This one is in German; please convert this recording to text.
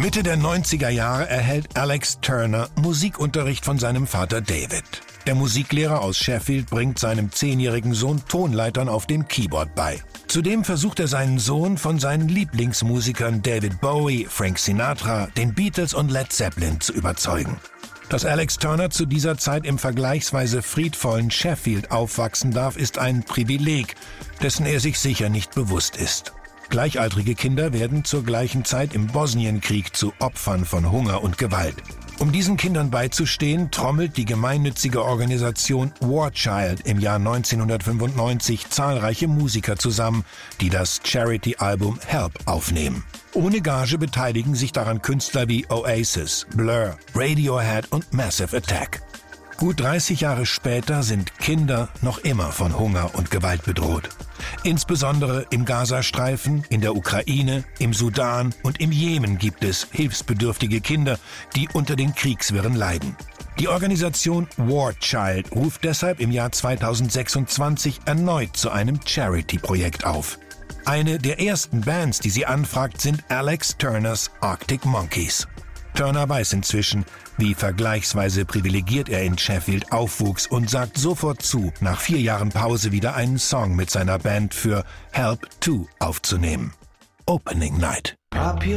Mitte der 90er Jahre erhält Alex Turner Musikunterricht von seinem Vater David. Der Musiklehrer aus Sheffield bringt seinem 10-jährigen Sohn Tonleitern auf dem Keyboard bei. Zudem versucht er seinen Sohn von seinen Lieblingsmusikern David Bowie, Frank Sinatra, den Beatles und Led Zeppelin zu überzeugen. Dass Alex Turner zu dieser Zeit im vergleichsweise friedvollen Sheffield aufwachsen darf, ist ein Privileg, dessen er sich sicher nicht bewusst ist. Gleichaltrige Kinder werden zur gleichen Zeit im Bosnienkrieg zu Opfern von Hunger und Gewalt. Um diesen Kindern beizustehen, trommelt die gemeinnützige Organisation War Child im Jahr 1995 zahlreiche Musiker zusammen, die das Charity-Album Help aufnehmen. Ohne Gage beteiligen sich daran Künstler wie Oasis, Blur, Radiohead und Massive Attack. Gut 30 Jahre später sind Kinder noch immer von Hunger und Gewalt bedroht. Insbesondere im Gazastreifen, in der Ukraine, im Sudan und im Jemen gibt es hilfsbedürftige Kinder, die unter den Kriegswirren leiden. Die Organisation War Child ruft deshalb im Jahr 2026 erneut zu einem Charity-Projekt auf. Eine der ersten Bands, die sie anfragt, sind Alex Turners Arctic Monkeys. Turner weiß inzwischen, wie vergleichsweise privilegiert er in Sheffield aufwuchs und sagt sofort zu, nach 4 Jahren Pause wieder einen Song mit seiner Band für Help 2 aufzunehmen. Opening Night.